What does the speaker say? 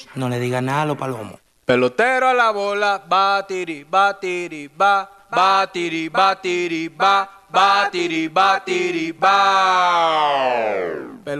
No le diga nada a los palomos. Pelotero a la bola, batiri, batiri, ba, batiri, batiri, ba, batiri, batiri, ba.